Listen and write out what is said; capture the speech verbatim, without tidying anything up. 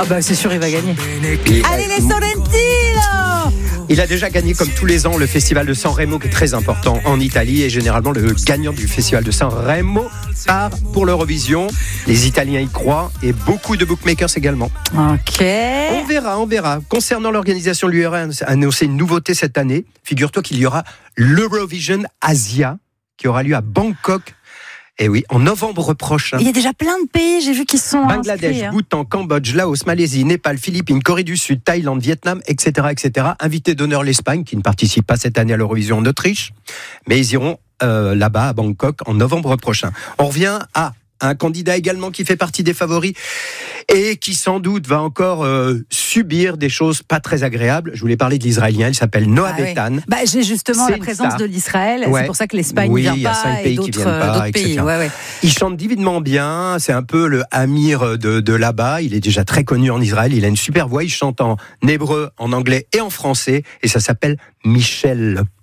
Ah bah c'est sûr, il va gagner. Il, Allez les Sorrentino! il a déjà gagné comme tous les ans le festival de San Remo qui est très important en Italie et généralement le gagnant du festival de San Remo part pour l'Eurovision. Les Italiens y croient et beaucoup de bookmakers également. Ok. On verra, on verra. Concernant l'organisation, l'U R A a annoncé une nouveauté cette année. Figure-toi qu'il y aura l'Eurovision Asia qui aura lieu à Bangkok. Et oui, en novembre prochain. Il y a déjà plein de pays, j'ai vu qu'ils sont Bangladesh, inscrits, hein. Bhoutan, Cambodge, Laos, Malaisie, Népal, Philippines, Corée du Sud, Thaïlande, Vietnam, et cetera, et cetera. Invité d'honneur l'Espagne, qui ne participe pas cette année à l'Eurovision en Autriche, mais ils iront euh, là-bas à Bangkok en novembre prochain. On revient à un candidat également qui fait partie des favoris et qui sans doute va encore euh, subir des choses pas très agréables. Je voulais parler de l'Israélien, il s'appelle Noah Ah, Bétan. oui. Bah, j'ai justement C'est la une présence star. de l'Israël, Ouais. c'est pour ça que l'Espagne Oui, ne il y vient a pas cinq pays et qui d'autres, viennent pas, d'autres et pays. cetera. Ouais, ouais. Il chante divinement bien, c'est un peu le Amir de, de là-bas, il est déjà très connu en Israël, il a une super voix, il chante en hébreu, en anglais et en français, et ça s'appelle Michel.